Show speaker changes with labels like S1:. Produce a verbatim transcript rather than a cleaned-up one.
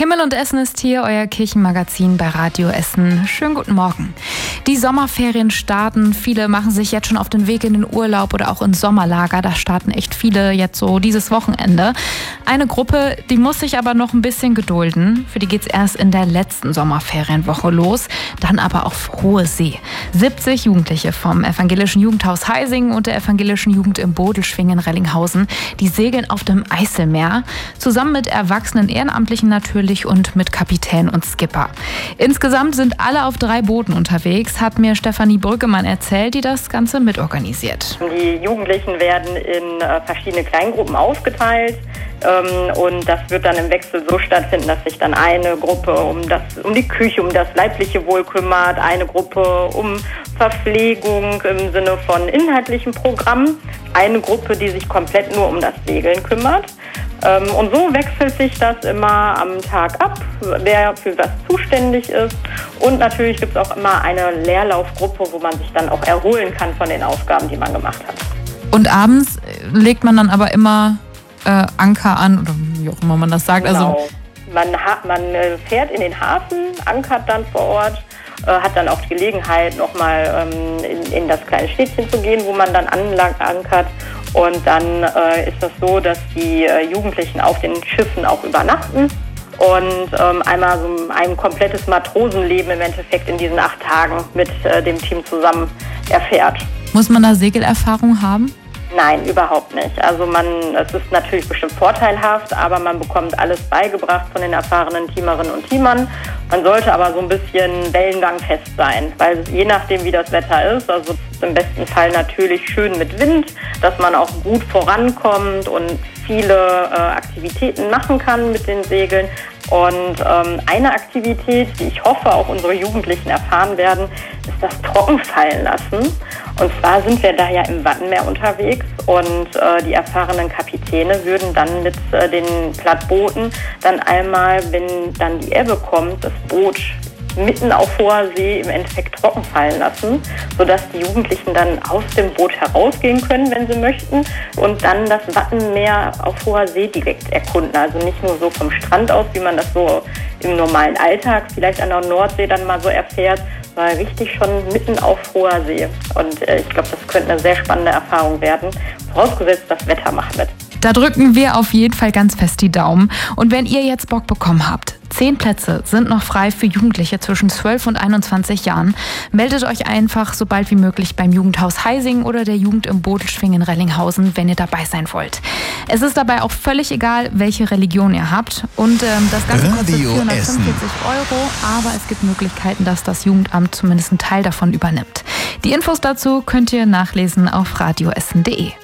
S1: Himmel und Essen ist hier, euer Kirchenmagazin bei Radio Essen. Schönen guten Morgen. Die Sommerferien starten. Viele machen sich jetzt schon auf den Weg in den Urlaub oder auch ins Sommerlager. Da starten echt viele jetzt so dieses Wochenende. Eine Gruppe, die muss sich aber noch ein bisschen gedulden. Für die geht's erst in der letzten Sommerferienwoche los. Dann aber auf hohe See. siebzig Jugendliche vom Evangelischen Jugendhaus Heising und der Evangelischen Jugend im Bodelschwingen-Rellinghausen, die segeln auf dem Eiselmeer. Zusammen mit erwachsenen Ehrenamtlichen natürlich und mit Kapitän und Skipper. Insgesamt sind alle auf drei Booten unterwegs, hat mir Stefanie Brüggemann erzählt, die das Ganze mitorganisiert.
S2: Die Jugendlichen werden in äh, verschiedene Kleingruppen aufgeteilt. Ähm, und das wird dann im Wechsel so stattfinden, dass sich dann eine Gruppe um, das, um die Küche, um das leibliche Wohl kümmert, eine Gruppe um Verpflegung im Sinne von inhaltlichem Programm, eine Gruppe, die sich komplett nur um das Segeln kümmert. Ähm, und so wechselt sich das immer am Tag ab, wer für was zuständig ist. Und natürlich gibt es auch immer eine Leerlaufgruppe, wo man sich dann auch erholen kann von den Aufgaben, die man gemacht hat.
S1: Und abends legt man dann aber immer Äh, Anker an oder wie auch immer man das sagt.
S2: Genau.
S1: Also
S2: man, ha- man äh, fährt in den Hafen, ankert dann vor Ort, äh, hat dann auch die Gelegenheit, nochmal ähm, in, in das kleine Städtchen zu gehen, wo man dann anlang ankert. Und dann äh, ist das so, dass die äh, Jugendlichen auf den Schiffen auch übernachten und ähm, einmal so ein komplettes Matrosenleben im Endeffekt in diesen acht Tagen mit äh, dem Team zusammen erfährt.
S1: Muss man da Segelerfahrung haben?
S2: Nein, überhaupt nicht. Also man, es ist natürlich bestimmt vorteilhaft, aber man bekommt alles beigebracht von den erfahrenen Teamerinnen und Teamern. Man sollte aber so ein bisschen wellenlangfest sein, weil je nachdem, wie das Wetter ist, also es ist im besten Fall natürlich schön mit Wind, dass man auch gut vorankommt und viele äh, Aktivitäten machen kann mit den Segeln. Und ähm, eine Aktivität, die ich hoffe, auch unsere Jugendlichen erfahren werden, ist das Trockenfallen lassen. Und zwar sind wir da ja im Wattenmeer unterwegs und äh, die erfahrenen Kapitäne würden dann mit äh, den Plattbooten dann einmal, wenn dann die Ebbe kommt, das Boot mitten auf hoher See im Endeffekt trocken fallen lassen, sodass die Jugendlichen dann aus dem Boot herausgehen können, wenn sie möchten, und dann das Wattenmeer auf hoher See direkt erkunden. Also nicht nur so vom Strand aus, wie man das so im normalen Alltag vielleicht an der Nordsee dann mal so erfährt, sondern richtig schon mitten auf hoher See. Und äh, ich glaube, das könnte eine sehr spannende Erfahrung werden, vorausgesetzt, das Wetter macht mit.
S1: Da drücken wir auf jeden Fall ganz fest die Daumen. Und wenn ihr jetzt Bock bekommen habt, zehn Plätze sind noch frei für Jugendliche zwischen zwölf und einundzwanzig Jahren. Meldet euch einfach so bald wie möglich beim Jugendhaus Heising oder der Jugend im Bodelschwingen-Rellinghausen, wenn ihr dabei sein wollt. Es ist dabei auch völlig egal, welche Religion ihr habt. Und ähm, das Ganze kostet vierhundertfünfundvierzig Euro, aber es gibt Möglichkeiten, dass das Jugendamt zumindest einen Teil davon übernimmt. Die Infos dazu könnt ihr nachlesen auf radioessen punkt de.